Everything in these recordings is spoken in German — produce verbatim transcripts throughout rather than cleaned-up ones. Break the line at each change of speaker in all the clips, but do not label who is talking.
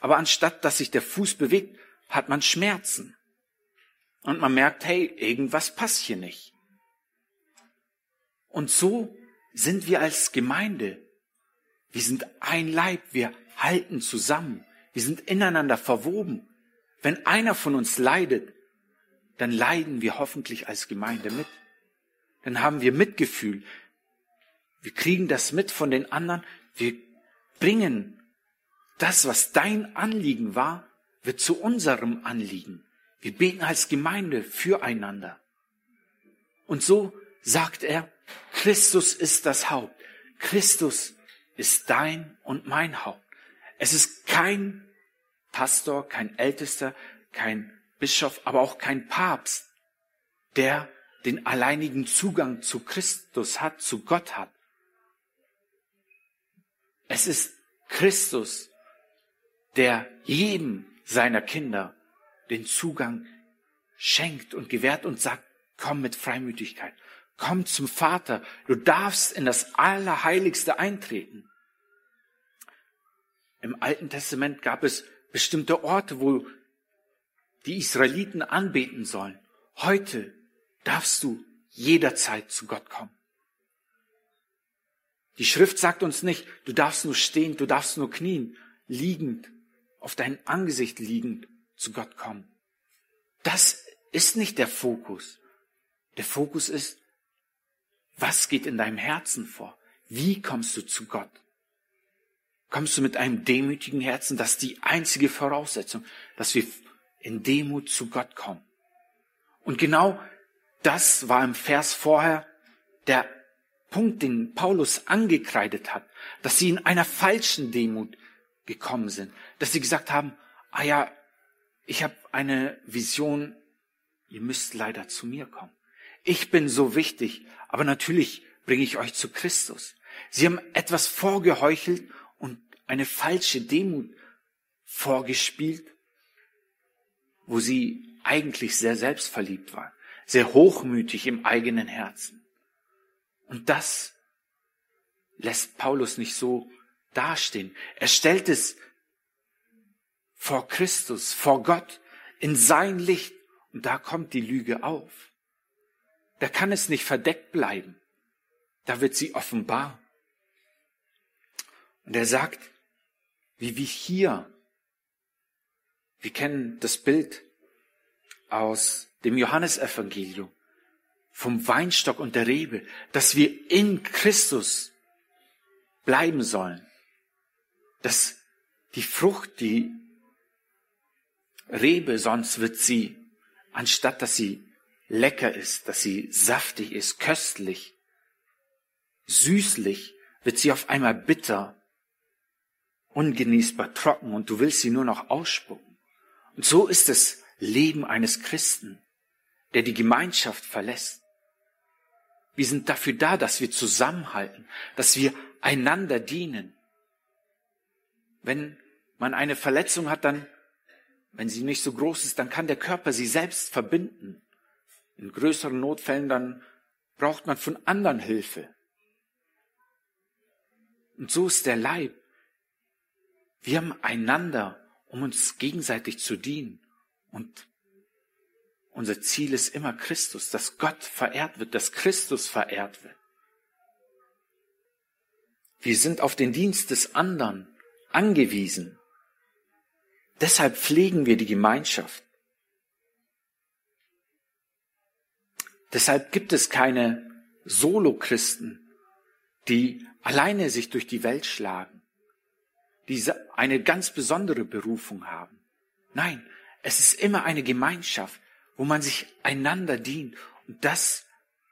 Aber anstatt dass sich der Fuß bewegt, hat man Schmerzen. Und man merkt, hey, irgendwas passt hier nicht. Und so sind wir als Gemeinde. Wir sind ein Leib, wir halten zusammen. Wir sind ineinander verwoben. Wenn einer von uns leidet, dann leiden wir hoffentlich als Gemeinde mit. Dann haben wir Mitgefühl. Wir kriegen das mit von den anderen. Wir bringen das, was dein Anliegen war, wird zu unserem Anliegen. Wir beten als Gemeinde füreinander. Und so sagt er, Christus ist das Haupt. Christus ist dein und mein Haupt. Es ist kein Pastor, kein Ältester, kein Bischof, aber auch kein Papst, der den alleinigen Zugang zu Christus hat, zu Gott hat. Es ist Christus, der jedem seiner Kinder den Zugang schenkt und gewährt und sagt, komm mit Freimütigkeit, komm zum Vater, du darfst in das Allerheiligste eintreten. Im Alten Testament gab es bestimmte Orte, wo die Israeliten anbeten sollen. Heute darfst du jederzeit zu Gott kommen. Die Schrift sagt uns nicht, du darfst nur stehend, du darfst nur knien, liegend, auf dein Angesicht liegend zu Gott kommen. Das ist nicht der Fokus. Der Fokus ist, was geht in deinem Herzen vor? Wie kommst du zu Gott? Kommst du mit einem demütigen Herzen? Das ist die einzige Voraussetzung, dass wir in Demut zu Gott kommen. Und genau das war im Vers vorher der Punkt, den Paulus angekreidet hat, dass sie in einer falschen Demut gekommen sind, dass sie gesagt haben, ah ja, ich habe eine Vision, ihr müsst leider zu mir kommen. Ich bin so wichtig, aber natürlich bringe ich euch zu Christus. Sie haben etwas vorgeheuchelt und eine falsche Demut vorgespielt, wo sie eigentlich sehr selbstverliebt waren, sehr hochmütig im eigenen Herzen. Und das lässt Paulus nicht so dastehen. Er stellt es vor Christus, vor Gott, in sein Licht. Und da kommt die Lüge auf. Da kann es nicht verdeckt bleiben. Da wird sie offenbar. Und er sagt, wie wir hier, wir kennen das Bild aus dem Johannesevangelium, vom Weinstock und der Rebe, dass wir in Christus bleiben sollen. Dass die Frucht, die Rebe, sonst wird sie, anstatt dass sie lecker ist, dass sie saftig ist, köstlich, süßlich, wird sie auf einmal bitter, ungenießbar, trocken und du willst sie nur noch ausspucken. Und so ist das Leben eines Christen, der die Gemeinschaft verlässt. Wir sind dafür da, dass wir zusammenhalten, dass wir einander dienen. Wenn man eine Verletzung hat, dann, wenn sie nicht so groß ist, dann kann der Körper sie selbst verbinden. In größeren Notfällen, dann braucht man von anderen Hilfe. Und so ist der Leib. Wir haben einander, um uns gegenseitig zu dienen. Und unser Ziel ist immer Christus, dass Gott verehrt wird, dass Christus verehrt wird. Wir sind auf den Dienst des anderen angewiesen. Deshalb pflegen wir die Gemeinschaft. Deshalb gibt es keine Solo-Christen, die alleine sich durch die Welt schlagen, die eine ganz besondere Berufung haben. Nein, es ist immer eine Gemeinschaft, wo man sich einander dient. Und das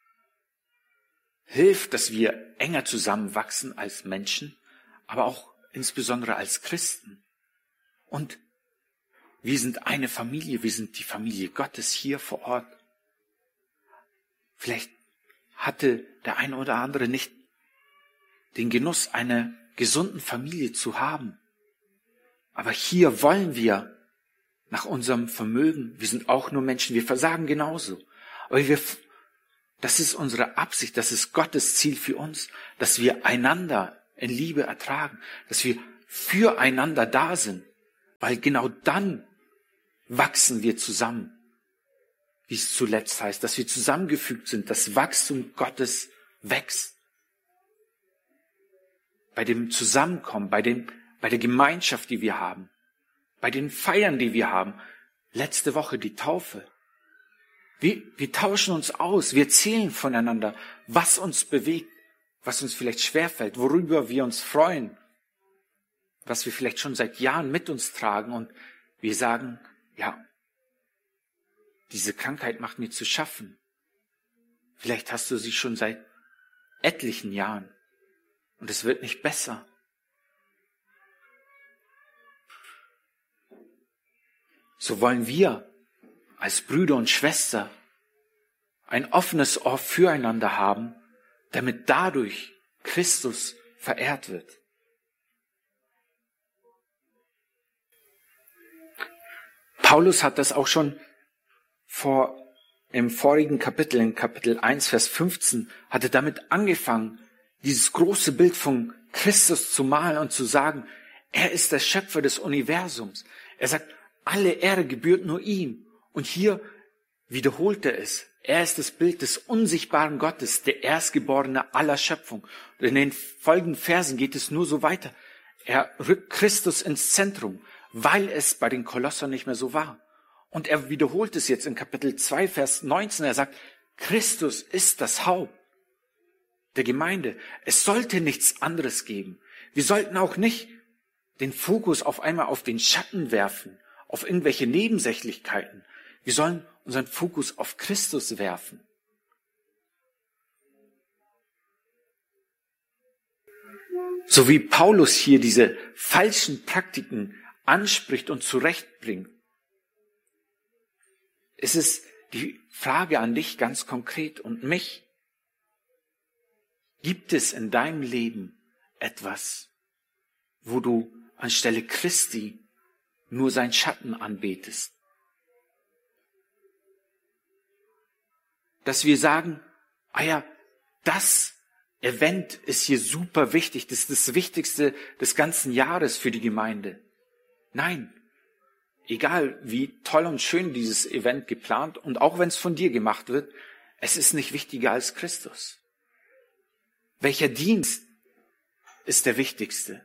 hilft, dass wir enger zusammenwachsen als Menschen, aber auch insbesondere als Christen. Und wir sind eine Familie, wir sind die Familie Gottes hier vor Ort. Vielleicht hatte der eine oder andere nicht den Genuss, eine gesunden Familie zu haben. Aber hier wollen wir nach unserem Vermögen, wir sind auch nur Menschen, wir versagen genauso. Aber wir, das ist unsere Absicht, das ist Gottes Ziel für uns, dass wir einander in Liebe ertragen, dass wir füreinander da sind. Weil genau dann wachsen wir zusammen. Wie es zuletzt heißt, dass wir zusammengefügt sind, das Wachstum Gottes wächst. Bei dem Zusammenkommen, bei, dem, bei der Gemeinschaft, die wir haben, bei den Feiern, die wir haben. Letzte Woche die Taufe. Wir, wir tauschen uns aus, wir erzählen voneinander, was uns bewegt, was uns vielleicht schwerfällt, worüber wir uns freuen, was wir vielleicht schon seit Jahren mit uns tragen und wir sagen, ja, diese Krankheit macht mir zu schaffen. Vielleicht hast du sie schon seit etlichen Jahren und es wird nicht besser. So wollen wir als Brüder und Schwester ein offenes Ohr füreinander haben, damit dadurch Christus verehrt wird. Paulus hat das auch schon vor, im vorigen Kapitel, in Kapitel eins, Vers fünfzehn, hatte damit angefangen, dieses große Bild von Christus zu malen und zu sagen, er ist der Schöpfer des Universums. Er sagt, alle Ehre gebührt nur ihm. Und hier wiederholt er es. Er ist das Bild des unsichtbaren Gottes, der Erstgeborene aller Schöpfung. Und in den folgenden Versen geht es nur so weiter. Er rückt Christus ins Zentrum, weil es bei den Kolossern nicht mehr so war. Und er wiederholt es jetzt in Kapitel zwei, Vers neunzehn. Er sagt, Christus ist das Haupt der Gemeinde. Es sollte nichts anderes geben. Wir sollten auch nicht den Fokus auf einmal auf den Schatten werfen, auf irgendwelche Nebensächlichkeiten. Wir sollen unseren Fokus auf Christus werfen. So wie Paulus hier diese falschen Praktiken anspricht und zurechtbringt, ist es die Frage an dich ganz konkret und mich. Gibt es in deinem Leben etwas, wo du anstelle Christi nur sein Schatten anbetest? Dass wir sagen, ah ja, das Event ist hier super wichtig, das ist das Wichtigste des ganzen Jahres für die Gemeinde. Nein, egal wie toll und schön dieses Event geplant und auch wenn es von dir gemacht wird, es ist nicht wichtiger als Christus. Welcher Dienst ist der wichtigste?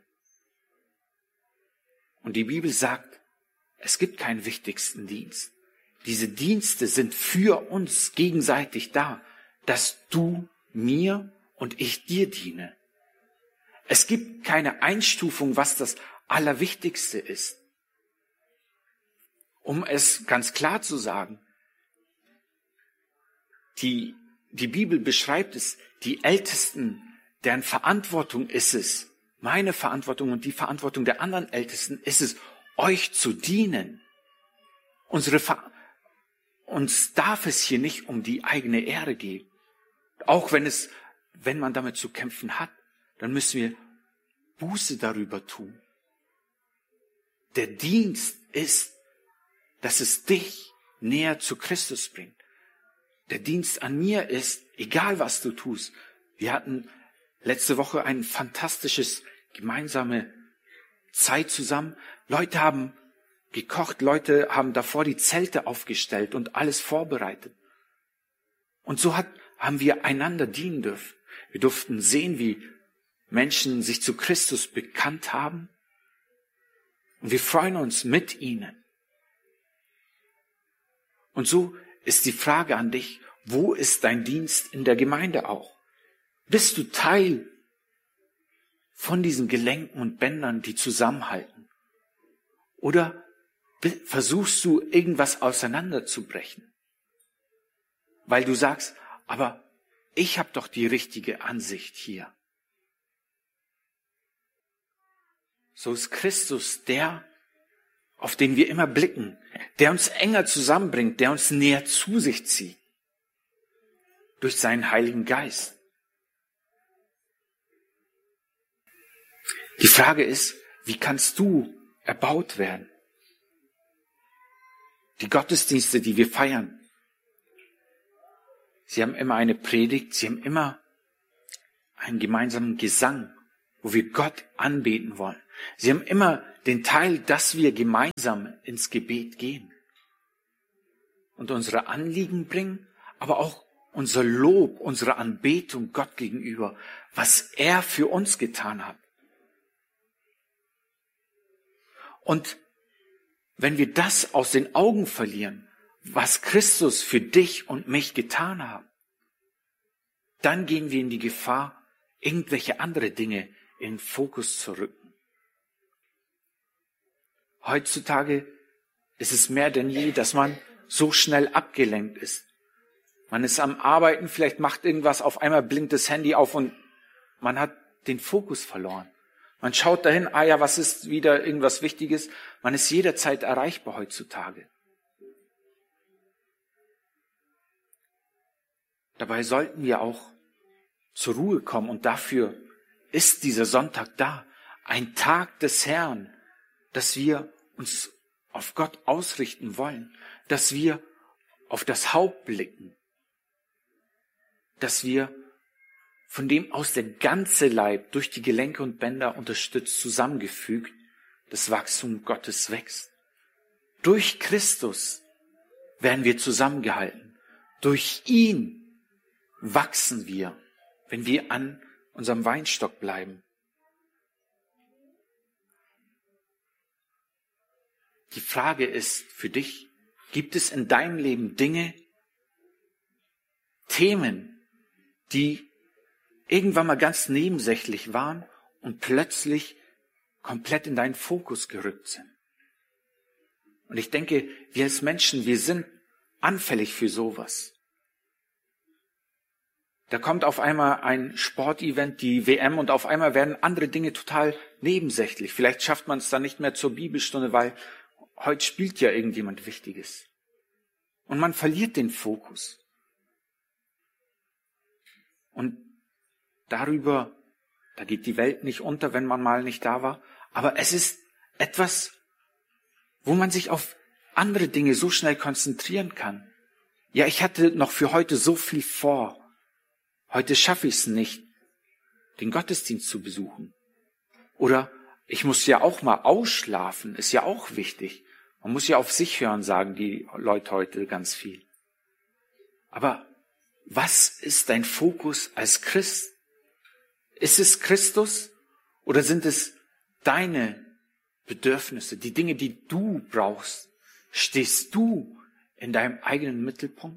Und die Bibel sagt, es gibt keinen wichtigsten Dienst. Diese Dienste sind für uns gegenseitig da, dass du mir und ich dir diene. Es gibt keine Einstufung, was das Allerwichtigste ist. Um es ganz klar zu sagen, die, die Bibel beschreibt es, die Ältesten, deren Verantwortung ist es, meine Verantwortung und die Verantwortung der anderen Ältesten ist es, euch zu dienen. Unsere Ver- Uns darf es hier nicht um die eigene Ehre gehen. Auch wenn es, wenn man damit zu kämpfen hat, dann müssen wir Buße darüber tun. Der Dienst ist, dass es dich näher zu Christus bringt. Der Dienst an mir ist, egal was du tust. Wir hatten letzte Woche ein fantastisches gemeinsame Zeit zusammen. Leute haben gekocht, Leute haben davor die Zelte aufgestellt und alles vorbereitet. Und so hat, haben wir einander dienen dürfen. Wir durften sehen, wie Menschen sich zu Christus bekannt haben. Und wir freuen uns mit ihnen. Und so ist die Frage an dich, wo ist dein Dienst in der Gemeinde auch? Bist du Teil von diesen Gelenken und Bändern, die zusammenhalten? Oder versuchst du, irgendwas auseinanderzubrechen? Weil du sagst, aber ich habe doch die richtige Ansicht hier. So ist Christus der, auf den wir immer blicken, der uns enger zusammenbringt, der uns näher zu sich zieht. Durch seinen Heiligen Geist. Die Frage ist, wie kannst du erbaut werden? Die Gottesdienste, die wir feiern, sie haben immer eine Predigt, sie haben immer einen gemeinsamen Gesang wo wir Gott anbeten wollen. Sie haben immer den Teil, dass wir gemeinsam ins Gebet gehen und unsere Anliegen bringen, aber auch unser Lob, unsere Anbetung Gott gegenüber, was er für uns getan hat. Und wenn wir das aus den Augen verlieren, was Christus für dich und mich getan hat, dann gehen wir in die Gefahr, irgendwelche andere Dinge in den Fokus zu rücken. Heutzutage ist es mehr denn je, dass man so schnell abgelenkt ist. Man ist am Arbeiten, vielleicht macht irgendwas, auf einmal blinkt das Handy auf und man hat den Fokus verloren. Man schaut dahin, ah ja, was ist wieder irgendwas Wichtiges? Man ist jederzeit erreichbar heutzutage. Dabei sollten wir auch zur Ruhe kommen und dafür ist dieser Sonntag da. Ein Tag des Herrn, dass wir uns auf Gott ausrichten wollen, dass wir auf das Haupt blicken, dass wir von dem aus der ganze Leib durch die Gelenke und Bänder unterstützt, zusammengefügt, das Wachstum Gottes wächst. Durch Christus werden wir zusammengehalten. Durch ihn wachsen wir, wenn wir an unserem Weinstock bleiben. Die Frage ist für dich, gibt es in deinem Leben Dinge, Themen, die irgendwann mal ganz nebensächlich waren und plötzlich komplett in deinen Fokus gerückt sind? Und ich denke, wir als Menschen, wir sind anfällig für sowas. Da kommt auf einmal ein Sportevent, die W M, und auf einmal werden andere Dinge total nebensächlich. Vielleicht schafft man es dann nicht mehr zur Bibelstunde, weil heute spielt ja irgendjemand Wichtiges. Und man verliert den Fokus. Und darüber, da geht die Welt nicht unter, wenn man mal nicht da war. Aber es ist etwas, wo man sich auf andere Dinge so schnell konzentrieren kann. Ja, ich hatte noch für heute so viel vor. Heute schaffe ich es nicht, den Gottesdienst zu besuchen. Oder ich muss ja auch mal ausschlafen, ist ja auch wichtig. Man muss ja auf sich hören, sagen die Leute heute ganz viel. Aber was ist dein Fokus als Christ? Ist es Christus oder sind es deine Bedürfnisse, die Dinge, die du brauchst? Stehst du in deinem eigenen Mittelpunkt?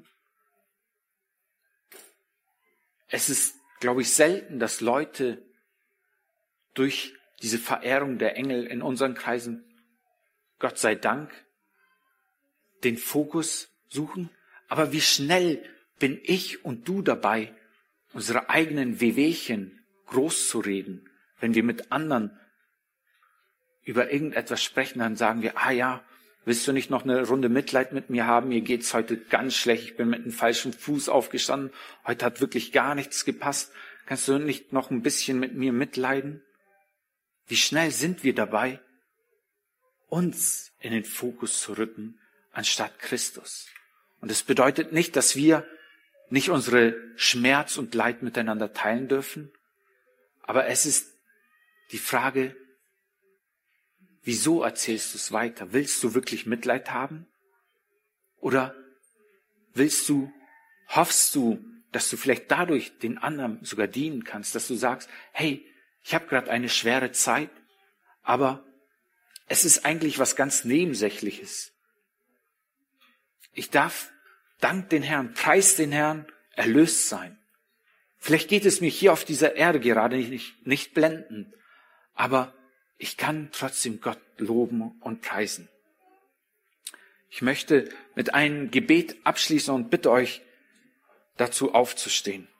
Es ist, glaube ich, selten, dass Leute durch diese Verehrung der Engel in unseren Kreisen, Gott sei Dank, den Fokus suchen. Aber wie schnell bin ich und du dabei, unsere eigenen Wehwehchen groß zu reden? Wenn wir mit anderen über irgendetwas sprechen, dann sagen wir, ah ja, willst du nicht noch eine Runde Mitleid mit mir haben? Mir geht's heute ganz schlecht. Ich bin mit einem falschen Fuß aufgestanden. Heute hat wirklich gar nichts gepasst. Kannst du nicht noch ein bisschen mit mir mitleiden? Wie schnell sind wir dabei, uns in den Fokus zu rücken, anstatt Christus? Und es bedeutet nicht, dass wir nicht unsere Schmerz und Leid miteinander teilen dürfen. Aber es ist die Frage, wieso erzählst du es weiter? Willst du wirklich Mitleid haben? Oder willst du, hoffst du, dass du vielleicht dadurch den anderen sogar dienen kannst, dass du sagst, hey, ich habe gerade eine schwere Zeit, aber es ist eigentlich was ganz Nebensächliches. Ich darf, dank den Herrn, preis den Herrn, erlöst sein. Vielleicht geht es mir hier auf dieser Erde gerade nicht, nicht blendend, aber ich kann trotzdem Gott loben und preisen. Ich möchte mit einem Gebet abschließen und bitte euch dazu aufzustehen.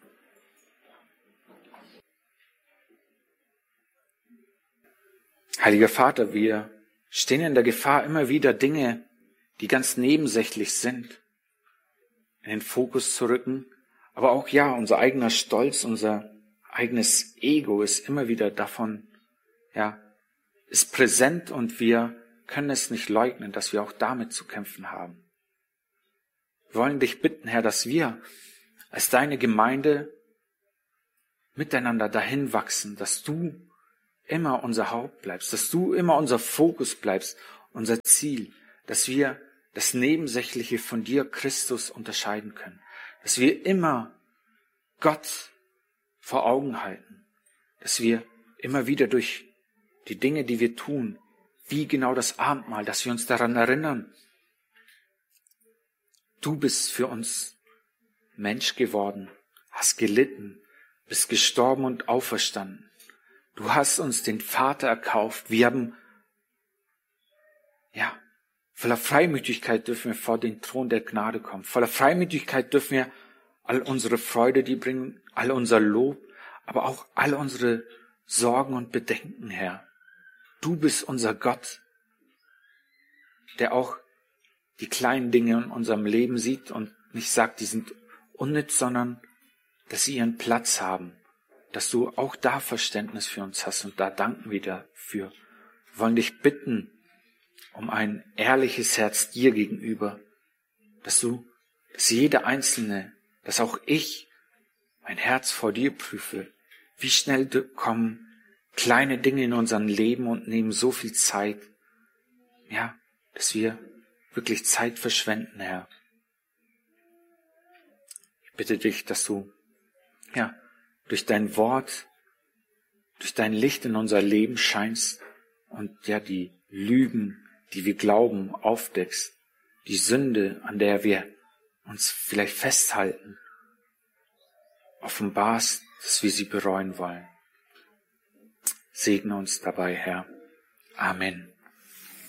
Heiliger Vater, wir stehen in der Gefahr, immer wieder Dinge, die ganz nebensächlich sind, in den Fokus zu rücken. Aber auch ja, unser eigener Stolz, unser eigenes Ego ist immer wieder davon, ja, ist präsent und wir können es nicht leugnen, dass wir auch damit zu kämpfen haben. Wir wollen dich bitten, Herr, dass wir als deine Gemeinde miteinander dahin wachsen, dass du immer unser Haupt bleibst, dass du immer unser Fokus bleibst, unser Ziel, dass wir das Nebensächliche von dir, Christus, unterscheiden können, dass wir immer Gott vor Augen halten, dass wir immer wieder durch die Dinge, die wir tun, wie genau das Abendmahl, dass wir uns daran erinnern, du bist für uns Mensch geworden, hast gelitten, bist gestorben und auferstanden. Du hast uns den Vater erkauft. Wir haben, ja, voller Freimütigkeit dürfen wir vor den Thron der Gnade kommen. Voller Freimütigkeit dürfen wir all unsere Freude dir bringen, all unser Lob, aber auch all unsere Sorgen und Bedenken, Herr. Du bist unser Gott, der auch die kleinen Dinge in unserem Leben sieht und nicht sagt, die sind unnütz, sondern dass sie ihren Platz haben, dass du auch da Verständnis für uns hast und da danken wir dafür. Wir wollen dich bitten um ein ehrliches Herz dir gegenüber, dass du, dass jeder Einzelne, dass auch ich mein Herz vor dir prüfe. Wie schnell kommen kleine Dinge in unserem Leben und nehmen so viel Zeit, ja, dass wir wirklich Zeit verschwenden, Herr. Ich bitte dich, dass du, ja, durch dein Wort, durch dein Licht in unser Leben scheinst und ja, die Lügen, die wir glauben, aufdeckst, die Sünde, an der wir uns vielleicht festhalten, offenbarst, dass wir sie bereuen wollen. Segne uns dabei, Herr. Amen.